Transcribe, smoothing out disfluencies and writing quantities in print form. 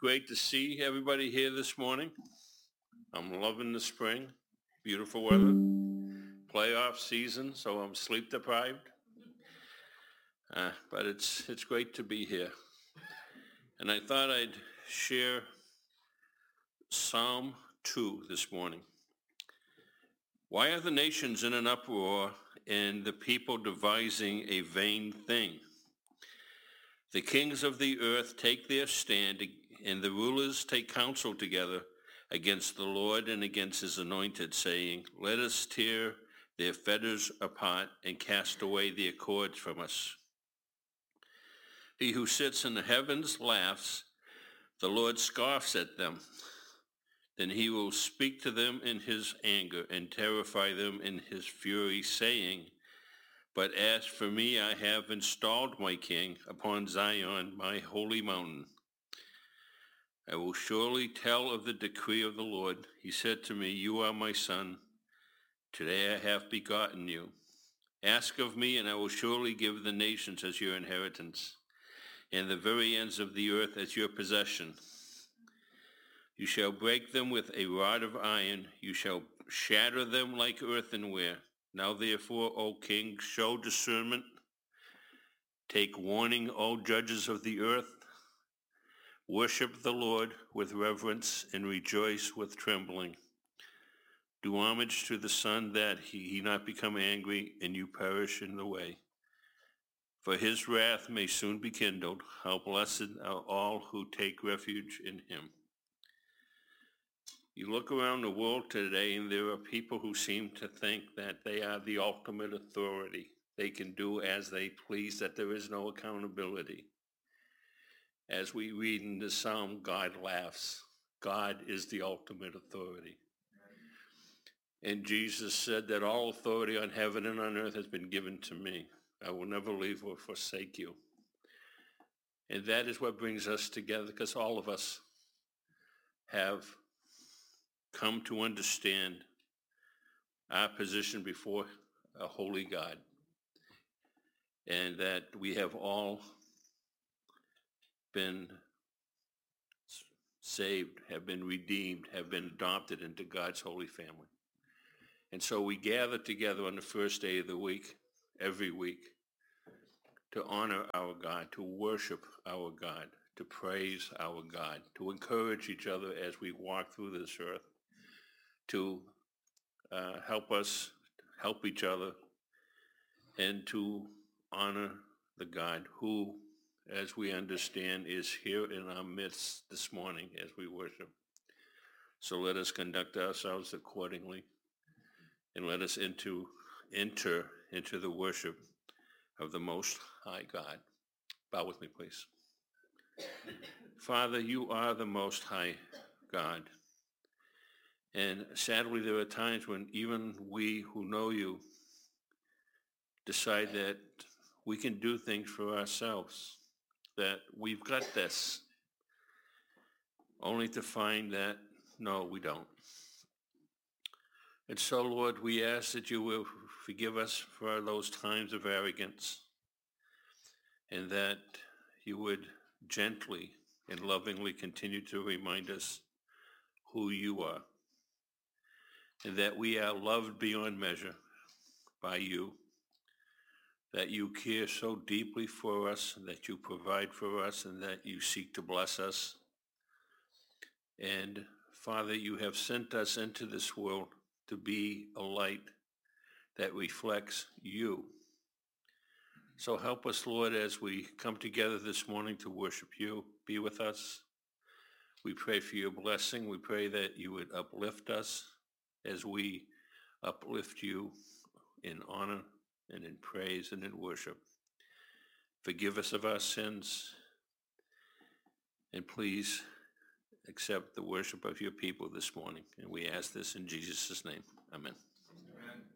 Great to see everybody here this morning. I'm loving the spring, beautiful weather, playoff season, so I'm sleep deprived. But it's great to be here. And I thought I'd share Psalm 2 this morning. Why are the nations in an uproar and the people devising a vain thing? The kings of the earth take their stand, and the rulers take counsel together against the Lord and against his anointed, saying, let us tear their fetters apart and cast away their cords from us. He who sits in the heavens laughs, the Lord scoffs at them. Then he will speak to them in his anger and terrify them in his fury, saying, but as for me, I have installed my king upon Zion, my holy mountain. I will surely tell of the decree of the Lord. He said to me, you are my son. Today I have begotten you. Ask of me, and I will surely give the nations as your inheritance, and the very ends of the earth as your possession. You shall break them with a rod of iron. You shall shatter them like earthenware. Now therefore, O king, show discernment. Take warning, O judges of the earth. Worship the Lord with reverence and rejoice with trembling. Do homage to the Son, that he not become angry and you perish in the way. For his wrath may soon be kindled. How blessed are all who take refuge in him. You look around the world today, and there are people who seem to think that they are the ultimate authority. They can do as they please, that there is no accountability. As we read in the Psalm, God laughs. God is the ultimate authority. And Jesus said that all authority on heaven and on earth has been given to me. I will never leave or forsake you. And that is what brings us together, because all of us have come to understand our position before a holy God, and that we have all been saved, have been redeemed, have been adopted into God's holy family. And so we gather together on the first day of the week, every week, to honor our God, to worship our God, to praise our God, to encourage each other as we walk through this earth, to help each other, and to honor the God who, as we understand, is here in our midst this morning as we worship. So let us conduct ourselves accordingly, and let us enter into the worship of the Most High God. Bow with me, please. Father, you are the Most High God. And sadly, there are times when even we who know you decide that we can do things for ourselves, that we've got this, only to find that, no, we don't. And so, Lord, we ask that you will forgive us for those times of arrogance, and that you would gently and lovingly continue to remind us who you are, and that we are loved beyond measure by you, that you care so deeply for us, that you provide for us, and that you seek to bless us. And Father, you have sent us into this world to be a light that reflects you. So help us, Lord, as we come together this morning to worship you. Be with us. We pray for your blessing. We pray that you would uplift us as we uplift you in honor and in praise and in worship. Forgive us of our sins, and please accept the worship of your people this morning. And we ask this in Jesus' name. Amen.